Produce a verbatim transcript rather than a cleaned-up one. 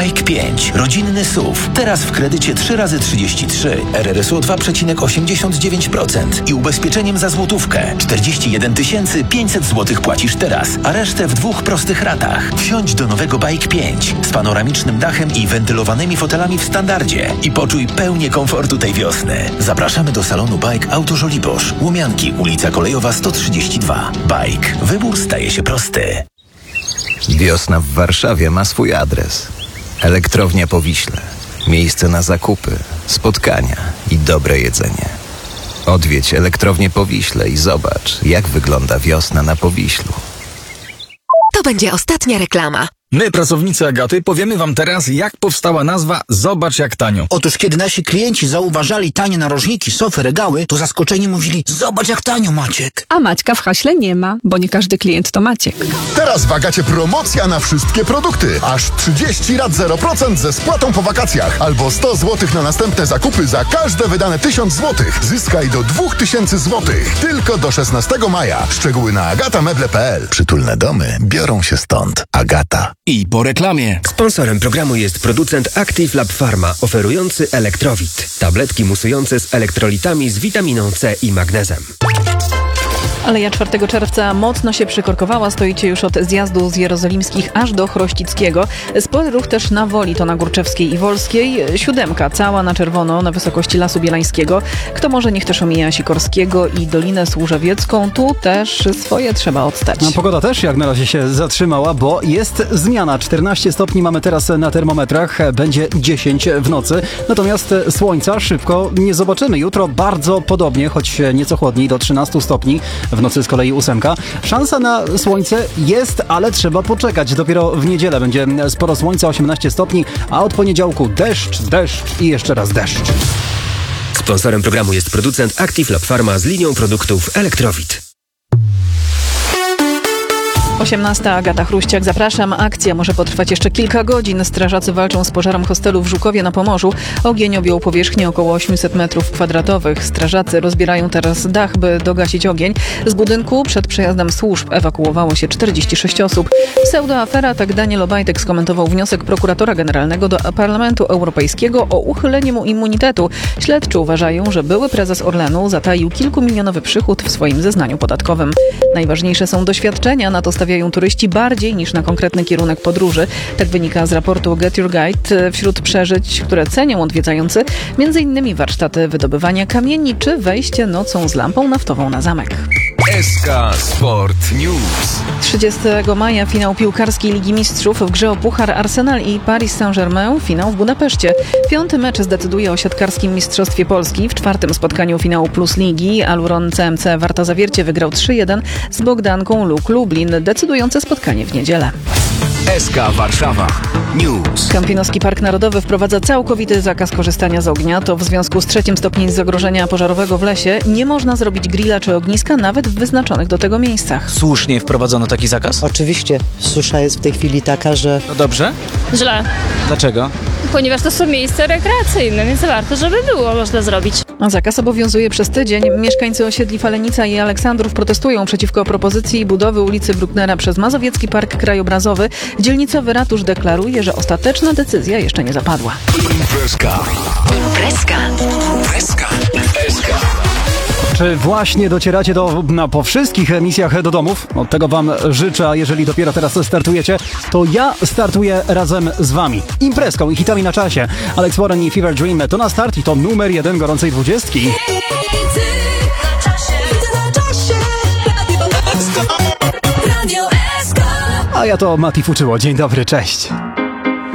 Bike pięć. Rodzinny S U V. Teraz w kredycie trzy razy trzydzieści trzy, R R S U dwa przecinek osiemdziesiąt dziewięć procent i ubezpieczeniem za złotówkę. czterdzieści jeden tysięcy pięćset złotych płacisz teraz, a resztę w dwóch prostych ratach. Wsiądź do nowego Bike pięć z panoramicznym dachem i wentylowanymi fotelami w standardzie i poczuj pełnię komfortu tej wiosny. Zapraszamy do salonu Bike Auto Żoliborz. Łomianki, ulica Kolejowa sto trzydzieści dwa. Bike. Wybór staje się prosty. Wiosna w Warszawie ma swój adres. Elektrownia Powiśle. Miejsce na zakupy, spotkania i dobre jedzenie. Odwiedź Elektrownię Powiśle i zobacz, jak wygląda wiosna na Powiślu. To będzie ostatnia reklama. My, pracownicy Agaty, powiemy wam teraz, jak powstała nazwa Zobacz jak tanio. Otóż kiedy nasi klienci zauważali tanie narożniki, sofy, regały, to zaskoczeni mówili: zobacz jak tanio, Maciek. A Maćka w haśle nie ma, bo nie każdy klient to Maciek. Teraz w Agacie promocja na wszystkie produkty. Aż trzydzieści rat zero procent ze spłatą po wakacjach. Albo sto złotych na następne zakupy za każde wydane tysiąc złotych. Zyskaj do dwa tysiące złotych. Tylko do szesnastego maja. Szczegóły na agatameble kropka p l. Przytulne domy biorą się stąd. Agata. I po reklamie. Sponsorem programu jest producent Active Lab Pharma, oferujący Elektrowit. Tabletki musujące z elektrolitami z witaminą C i magnezem. Aleja czwartego czerwca mocno się przykorkowała. Stoicie już od zjazdu z Jerozolimskich aż do Chrościckiego. Spory ruch też na Woli, to na Górczewskiej i Wolskiej. Siódemka cała na czerwono na wysokości Lasu Bielańskiego. Kto może, niech też omija Sikorskiego i Dolinę Służewiecką. Tu też swoje trzeba odstać. No, pogoda też jak na razie się zatrzymała, bo jest zmiana. czternaście stopni mamy teraz na termometrach, będzie dziesięć w nocy. Natomiast słońca szybko nie zobaczymy. Jutro bardzo podobnie, choć nieco chłodniej, do trzynastu stopni. W nocy z kolei ósemka. Szansa na słońce jest, ale trzeba poczekać. Dopiero w niedzielę będzie sporo słońca, osiemnaście stopni, a od poniedziałku deszcz, deszcz i jeszcze raz deszcz. Sponsorem programu jest producent Active Lab Pharma z linią produktów Elektrowit. osiemnasta. Agata Chruściak, zapraszam. Akcja może potrwać jeszcze kilka godzin. Strażacy walczą z pożarem hostelu w Żukowie na Pomorzu. Ogień objął powierzchnię około osiemset metrów kwadratowych. Strażacy rozbierają teraz dach, by dogasić ogień. Z budynku przed przejazdem służb ewakuowało się czterdzieści sześć osób. Pseudoafera, tak Daniel Obajtek skomentował wniosek prokuratora generalnego do Parlamentu Europejskiego o uchylenie mu immunitetu. Śledczy uważają, że były prezes Orlenu zataił kilkumilionowy przychód w swoim zeznaniu podatkowym. Najważniejsze są doświadczenia, na to stawiają turyści bardziej niż na konkretny kierunek podróży. Tak wynika z raportu Get Your Guide. Wśród przeżyć, które cenią odwiedzający, między innymi warsztaty wydobywania kamieni czy wejście nocą z lampą naftową na zamek. S K Sport News. trzydziestego maja finał piłkarskiej Ligi Mistrzów, w grze o puchar Arsenal i Paris Saint-Germain, finał w Budapeszcie. Piąty mecz zdecyduje o siatkarskim Mistrzostwie Polski. W czwartym spotkaniu finału Plus Ligi Aluron C M C Warta Zawiercie wygrał trzy jeden z Bogdanką Luk Lublin. Decydujące spotkanie w niedzielę. S K Warszawa News. Kępinoski Park Narodowy wprowadza całkowity zakaz korzystania z ognia. To w związku z trzecim stopniem zagrożenia pożarowego w lesie nie można zrobić grilla czy ogniska nawet w wyznaczonych do tego miejscach. Słusznie wprowadzono taki zakaz? Oczywiście. Susza jest w tej chwili taka, że... No dobrze? Źle. Dlaczego? Ponieważ to są miejsca rekreacyjne, więc warto, żeby było można zrobić. Zakaz obowiązuje przez tydzień. Mieszkańcy osiedli Falenica i Aleksandrów protestują przeciwko propozycji budowy ulicy Brucknera przez Mazowiecki Park Krajobrazowy. Dzielnicowy ratusz deklaruje, że ostateczna decyzja jeszcze nie zapadła. Imprezka. Imprezka. Imprezka. Imprezka. Czy właśnie docieracie do, no, po wszystkich emisjach do domów? Od tego wam życzę, a jeżeli dopiero teraz startujecie, to ja startuję razem z wami. Imprezką i hitami na czasie. Alex Warren i Fever Dream to na start i to numer jeden gorącej dwudziestki. A ja to Mati Fuczyło. Dzień dobry, cześć.